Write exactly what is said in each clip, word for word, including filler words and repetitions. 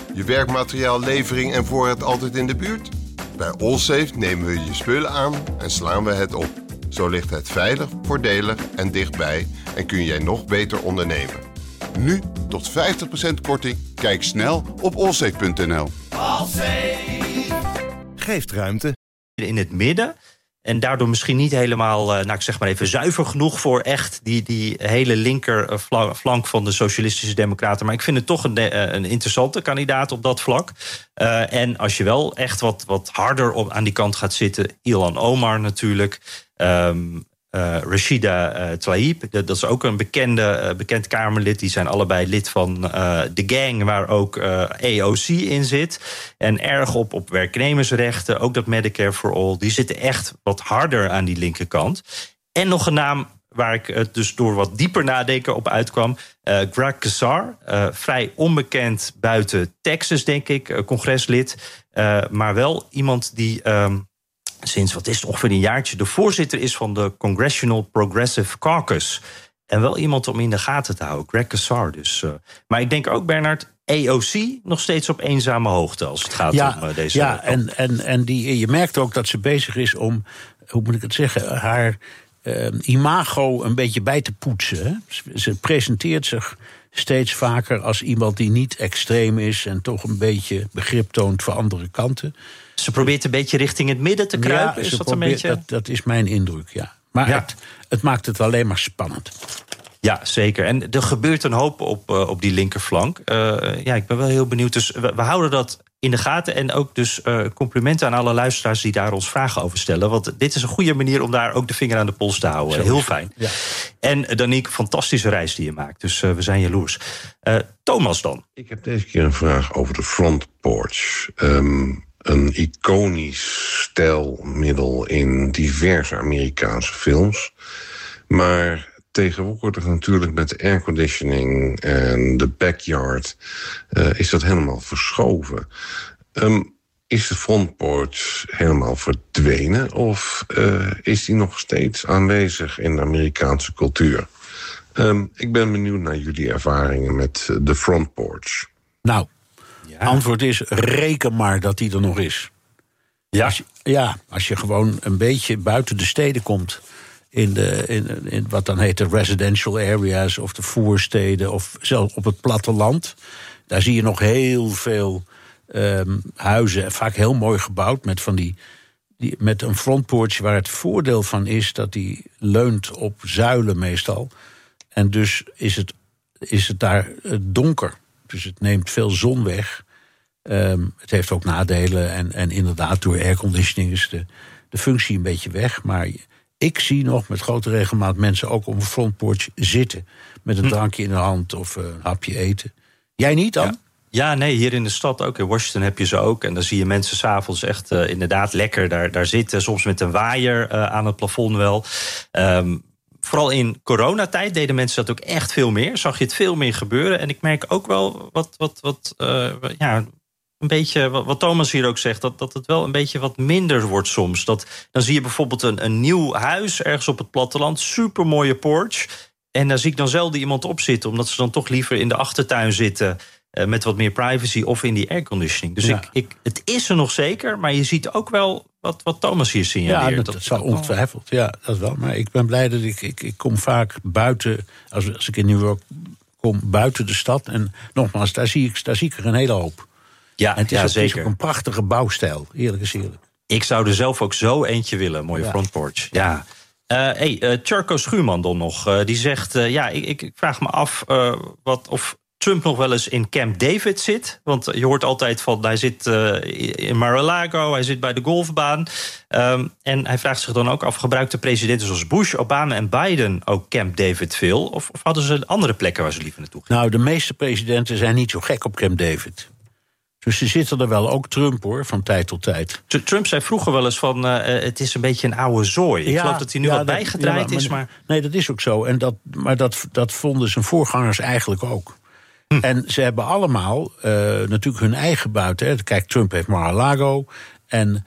Je werkmateriaal, levering en voorraad altijd in de buurt? Bij Allsafe nemen we je spullen aan en slaan we het op. Zo ligt het veilig, voordelig en dichtbij en kun jij nog beter ondernemen. Nu tot vijftig procent korting. Kijk snel op allsafe punt n l. Allsafe geeft ruimte. In het midden. En daardoor misschien niet helemaal, nou ik zeg maar even, zuiver genoeg voor echt die, die hele linker flank van de Socialistische Democraten. Maar ik vind het toch een, een interessante kandidaat op dat vlak. Uh, en als je wel echt wat, wat harder op, aan die kant gaat zitten, Ilhan Omar natuurlijk. Um, Uh, Rashida uh, Tlaib, dat is ook een bekende, uh, bekend Kamerlid. Die zijn allebei lid van uh, de gang waar ook uh, A O C in zit. En erg op, op werknemersrechten, ook dat Medicare for All. Die zitten echt wat harder aan die linkerkant. En nog een naam waar ik uh, dus door wat dieper nadenken op uitkwam. Uh, Greg Casar, uh, vrij onbekend buiten Texas, denk ik, uh, congreslid. Uh, maar wel iemand die... Um, sinds, wat is het, ongeveer een jaartje, de voorzitter is van de Congressional Progressive Caucus. En wel iemand om in de gaten te houden, Greg Casar dus. Uh, maar ik denk ook, Bernard, A O C nog steeds op eenzame hoogte als het gaat ja, om uh, deze... Ja, en, en, en die, je merkt ook dat ze bezig is om, hoe moet ik het zeggen, haar uh, imago een beetje bij te poetsen. Hè? Ze presenteert zich steeds vaker als iemand die niet extreem is en toch een beetje begrip toont voor andere kanten. Ze probeert een beetje richting het midden te kruipen. Ja, is dat probeert, een beetje... dat, dat is mijn indruk, ja. Maar ja. Het, het maakt het alleen maar spannend. Ja, zeker. En er gebeurt een hoop op, uh, op die linkerflank. Uh, ja, ik ben wel heel benieuwd. Dus we, we houden dat in de gaten. En ook dus uh, complimenten aan alle luisteraars die daar ons vragen over stellen. Want dit is een goede manier om daar ook de vinger aan de pols te houden. Zo heel fijn. Ja. En uh, Danique, fantastische reis die je maakt. Dus uh, we zijn jaloers. Uh, Thomas dan? Ik heb deze keer een vraag over de front porch. Um, Een iconisch stijlmiddel in diverse Amerikaanse films. Maar tegenwoordig natuurlijk met de airconditioning en de backyard uh, is dat helemaal verschoven. Um, is de frontporch helemaal verdwenen of uh, is die nog steeds aanwezig in de Amerikaanse cultuur? Um, ik ben benieuwd naar jullie ervaringen met de frontporch. Nou, ja. Antwoord is, reken maar dat die er nog is. Ja. Als je, ja, als je gewoon een beetje buiten de steden komt, in, de, in, in wat dan heet de residential areas of de voorsteden of zelfs op het platteland, daar zie je nog heel veel um, huizen, vaak heel mooi gebouwd met van die, die met een frontporch waar het voordeel van is dat die leunt op zuilen meestal. En dus is het, is het daar donker. Dus het neemt veel zon weg. Um, het heeft ook nadelen. En, en inderdaad, door airconditioning is de, de functie een beetje weg. Maar ik zie nog met grote regelmaat mensen ook op een frontporch zitten. Met een drankje in de hand of een hapje eten. Jij niet dan? Ja. Ja, nee, hier in de stad ook. In Washington heb je ze ook. En dan zie je mensen 's avonds echt uh, inderdaad lekker daar, daar zitten. Soms met een waaier uh, aan het plafond wel. Um, Vooral in coronatijd deden mensen dat ook echt veel meer. Zag je het veel meer gebeuren. En ik merk ook wel wat, wat, wat uh, ja, een beetje wat, wat Thomas hier ook zegt, dat, dat het wel een beetje wat minder wordt soms. Dat, dan zie je bijvoorbeeld een, een nieuw huis ergens op het platteland, supermooie porch. En daar zie ik dan zelden iemand op zitten, omdat ze dan toch liever in de achtertuin zitten, uh, met wat meer privacy of in die airconditioning. Dus ja. ik, ik, het is er nog zeker, maar je ziet ook wel wat, wat Thomas hier signaleert. Ja, dat, dat zal ongetwijfeld. Ja, dat wel. Maar ik ben blij dat ik, ik, ik kom vaak buiten, als, als ik in New York kom, buiten de stad. En nogmaals, daar zie ik, daar zie ik er een hele hoop. Ja, en het is, ja ook, zeker. Het is ook een prachtige bouwstijl, eerlijk is eerlijk. Ik zou er zelf ook zo eentje willen, mooie ja. frontporch. Ja. Uh, hey, uh, Tjarko Schuurman dan nog. Uh, die zegt, uh, ja, ik, ik vraag me af uh, wat, of Trump nog wel eens in Camp David zit. Want je hoort altijd van, hij zit uh, in Mar-a-Lago, hij zit bij de golfbaan. Um, en hij vraagt zich dan ook af, gebruikten presidenten zoals Bush, Obama en Biden ook Camp David veel? Of, of hadden ze andere plekken waar ze liever naartoe gingen? Nou, de meeste presidenten zijn niet zo gek op Camp David. Dus ze zitten er wel, ook Trump hoor, van tijd tot tijd. Trump zei vroeger wel eens van, uh, het is een beetje een oude zooi. Ik ja, geloof dat hij nu ja, wat dat, bijgedraaid ja, maar, is. Maar... Nee, dat is ook zo. En dat, maar dat, dat vonden zijn voorgangers eigenlijk ook. Hm. En ze hebben allemaal uh, natuurlijk hun eigen buiten. Hè. Kijk, Trump heeft Mar-a-Lago. En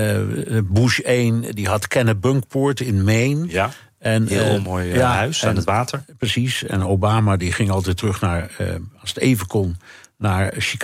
uh, Bush één, die had Kennebunkport in Maine. Ja, en, heel uh, mooi uh, ja, huis aan en, het water. Precies. En Obama die ging altijd terug naar, uh, als het even kon, naar Chicago.